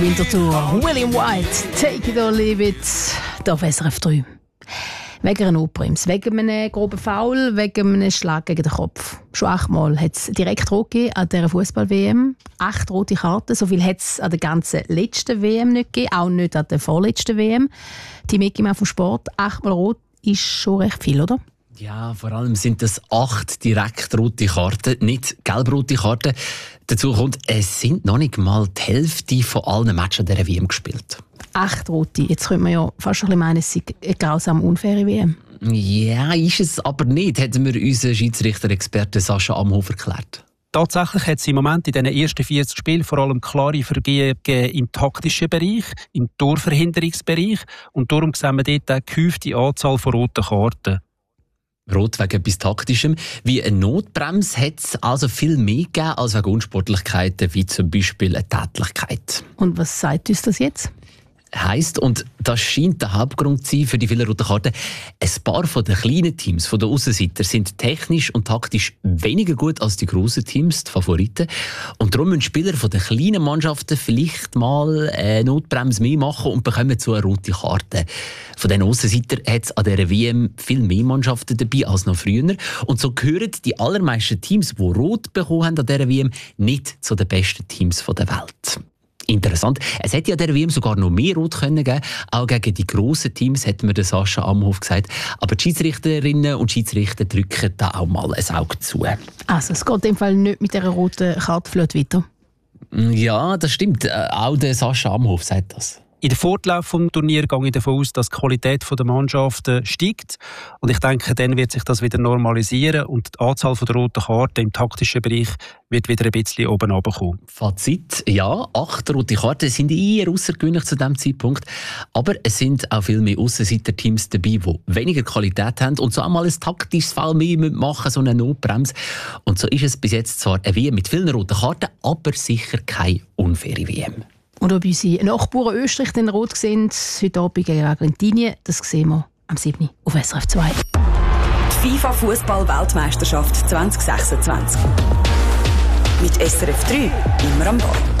Winterthur, William White, Take It or Leave It, hier auf SRF 3. Wegen einer Notbremse, wegen einem groben Foul, wegen einem Schlag gegen den Kopf. Schon 8-mal hat es direkt rot gegeben an dieser Fußball-WM. 8 rote Karten, so viel hat es an der ganzen letzten WM nicht gegeben, auch nicht an der vorletzten WM. Die Mickey Mouse vom Sport, 8-mal rot ist schon recht viel, oder? Ja, vor allem sind das 8 direkt rote Karten, nicht gelb-rote Karten. Dazu kommt, es sind noch nicht mal die Hälfte von allen Matches dieser WM gespielt. 8 rote. Jetzt könnte man ja fast ein bisschen meinen, es sei eine grausam unfaire WM. Ja, ist es aber nicht, hätten wir unseren Schiedsrichter-Experten Sascha Amhof erklärt. Tatsächlich hat es im Moment in den ersten 40 Spielen vor allem klare Vergehen im taktischen Bereich, im Torverhinderungsbereich. Und darum sehen wir dort eine gehäufte Anzahl von roten Karten. Rot wegen etwas Taktischem. Wie eine Notbremse hat es also viel mehr gegeben als wegen Unsportlichkeiten, wie zum Beispiel eine Tätlichkeit. Und was sagt uns das jetzt? Heisst, und das scheint der Hauptgrund zu sein für die vielen roten Karten, ein paar von den kleinen Teams, von den Aussenseiter, sind technisch und taktisch weniger gut als die grossen Teams, die Favoriten. Und darum müssen Spieler von den kleinen Mannschaften vielleicht mal eine Notbremse mehr machen und bekommen so eine rote Karte. Von den Aussenseitern hat es an dieser WM viel mehr Mannschaften dabei als noch früher. Und so gehören die allermeisten Teams, die rot bekommen haben an dieser WM, nicht zu den besten Teams der Welt. Interessant. Es hätte ja der WM sogar noch mehr Rot geben können. Auch gegen die grossen Teams, hat mir Sascha Amhof gesagt. Aber die Schiedsrichterinnen und Schiedsrichter drücken da auch mal ein Auge zu. Also es geht in dem Fall nicht mit dieser roten Karte weiter? Ja, das stimmt. Auch der Sascha Amhof sagt das. In den Fortlauf des Turniers gehe ich davon aus, dass die Qualität der Mannschaften steigt. Und ich denke, dann wird sich das wieder normalisieren und die Anzahl der roten Karten im taktischen Bereich wird wieder ein bisschen oben runterkommen. Fazit, ja, 8 rote Karten sind eher außergewöhnlich zu diesem Zeitpunkt. Aber es sind auch viel mehr Aussenseiter-Teams dabei, die weniger Qualität haben und so einmal ein taktisches Foul mehr machen, so eine Notbremse. Und so ist es bis jetzt zwar eine WM mit vielen roten Karten, aber sicher keine unfaire WM. Und ob unsere Nachbarn Österreich dann rot sind, heute Abend gegen Argentinien, das sehen wir am 7. auf SRF 2. Die FIFA-Fußball-Weltmeisterschaft 2026. Mit SRF 3 immer am Ball.